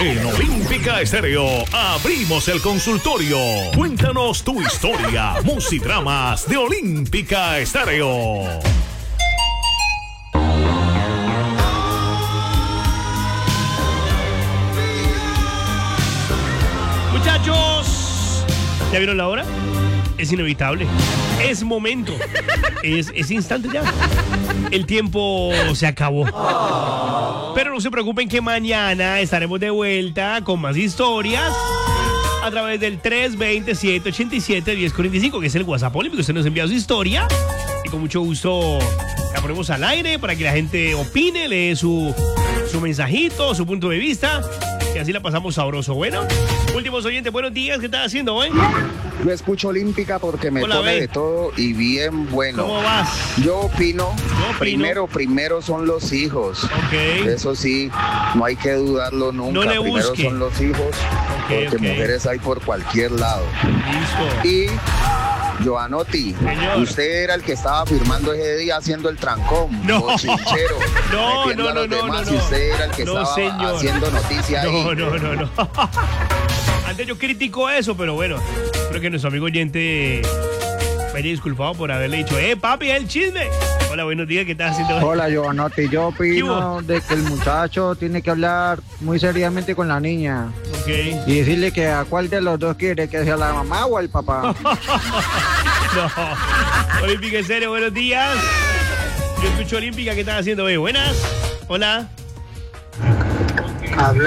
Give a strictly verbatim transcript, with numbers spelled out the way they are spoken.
En Olímpica Estéreo abrimos el consultorio. Cuéntanos tu historia, musidramas de Olímpica Estéreo. Muchachos, ¿ya vieron la hora? Es inevitable. Es momento. Es, es instante ya. El tiempo se acabó. Pero no se preocupen que mañana estaremos de vuelta con más historias a través del tres dos cero, siete ocho siete, uno cero cuatro cinco, que es el WhatsApp olímpico. Usted nos envía su historia y con mucho gusto la ponemos al aire para que la gente opine, lee su, su mensajito, su punto de vista. Y así la pasamos sabroso. Bueno, últimos oyentes, buenos días. ¿Qué estás haciendo hoy? Yo escucho Olímpica porque me Hola, pone ve. de todo y bien bueno. ¿Cómo vas? Yo opino, Yo opino. primero, primero son los hijos. Ok. Eso sí, no hay que dudarlo nunca. No le primero busque. son los hijos, Ok, porque ok. mujeres hay por cualquier lado. Listo. Y Joanotti, Señor. usted era el que estaba firmando ese día haciendo el trancón, No. bochinchero, No, metiendo no, a los no, no, demás, no, y no. usted era el que No, estaba señor. haciendo noticia ahí. No, no, no, no. Antes yo critico eso, pero bueno, creo que nuestro amigo oyente me haya disculpado por haberle dicho, eh, papi, es el chisme. Hola, buenos días, ¿qué estás haciendo hoy? Hola, Giovanotti. Yo ¿Qué hubo? opino de que el muchacho tiene que hablar muy seriamente con la niña Ok. y decirle que a cuál de los dos quiere, que sea la mamá o el papá. No. Olímpica en serio, buenos días. Yo escucho Olímpica, ¿qué estás haciendo hoy? Buenas. Hola. Habla